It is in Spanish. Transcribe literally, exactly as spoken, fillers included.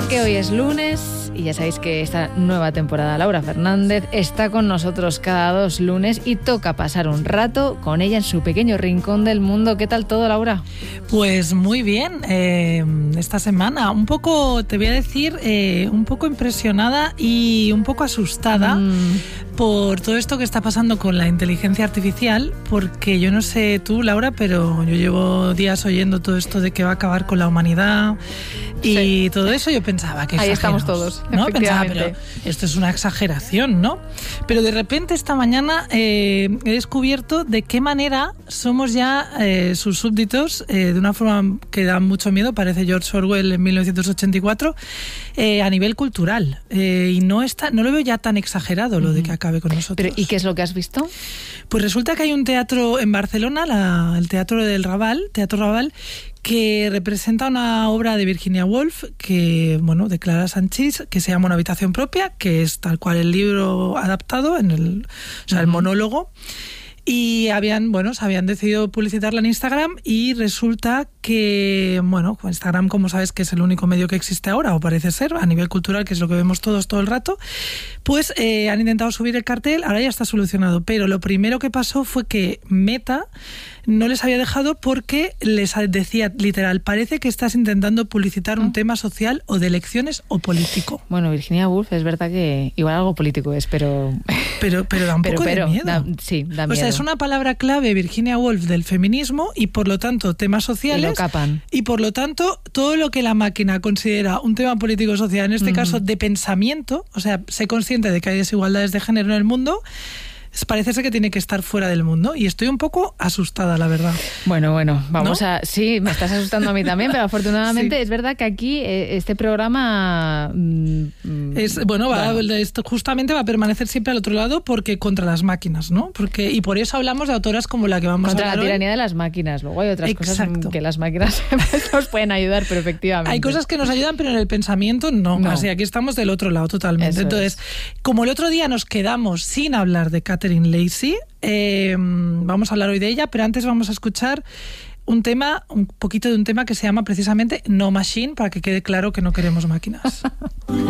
Que hoy es lunes y ya sabéis que esta nueva temporada Laura Fernández está con nosotros cada dos lunes y toca pasar un rato con ella en su pequeño rincón del mundo. ¿Qué tal todo, Laura? Pues muy bien, eh, esta semana un poco, te voy a decir, eh, un poco impresionada y un poco asustada mm. por todo esto que está pasando con la inteligencia artificial, porque yo no sé tú, Laura, pero yo llevo días oyendo todo esto de que va a acabar con la humanidad y sí. todo eso. Yo pensaba que ahí estamos todos, ¿no? Pensaba, pero esto es una exageración, ¿no? Pero de repente esta mañana eh, he descubierto de qué manera somos ya eh, sus súbditos, eh, de una forma que da mucho miedo, parece George Orwell en mil novecientos ochenta y cuatro, eh, a nivel cultural. Eh, y no está, no lo veo ya tan exagerado lo uh-huh. de que acabe con nosotros. ¿Pero, ¿Y qué es lo que has visto? Pues resulta que hay un teatro en Barcelona, la, el Teatro del Raval, Teatro Raval, que representa una obra de Virginia Woolf, que, bueno, de Clara Sanchis, que se llama Una habitación propia, que es tal cual el libro adaptado, en el, o sea, el monólogo. Y habían, bueno, se habían decidido publicitarla en Instagram y resulta que, bueno, Instagram, como sabes, que es el único medio que existe ahora, o parece ser, a nivel cultural, que es lo que vemos todos todo el rato, pues eh, han intentado subir el cartel, ahora ya está solucionado, pero lo primero que pasó fue que Meta no les había dejado porque les decía literal, parece que estás intentando publicitar un tema social o de elecciones o político. Bueno, Virginia Woolf es verdad que igual algo político es, pero... Pero, pero da un pero, poco pero, de miedo. Da, sí, da miedo. O sea, es una palabra clave, Virginia Woolf, del feminismo y por lo tanto temas sociales. Y lo capan. Y por lo tanto todo lo que la máquina considera un tema político-social, en este mm. caso de pensamiento, o sea, sé consciente de que hay desigualdades de género en el mundo, parece ser que tiene que estar fuera del mundo y estoy un poco asustada, la verdad. Bueno, bueno, vamos ¿No? a... Sí, me estás asustando a mí también, pero afortunadamente sí. es verdad que aquí eh, este programa... Mmm, es Bueno, va, bueno. Esto justamente va a permanecer siempre al otro lado porque contra las máquinas, ¿no? Porque Y por eso hablamos de autoras como la que vamos contra a hablar Contra la tiranía hoy. de las máquinas. Luego hay otras Exacto. cosas que las máquinas nos pueden ayudar, pero efectivamente. Hay cosas que nos ayudan, pero en el pensamiento no. no. Así aquí estamos del otro lado totalmente. Eso Entonces, es. Como el otro día nos quedamos sin hablar de Catherine Lacey, Eh, vamos a hablar hoy de ella, pero antes vamos a escuchar un tema, un poquito de un tema que se llama precisamente No Machine, para que quede claro que no queremos máquinas.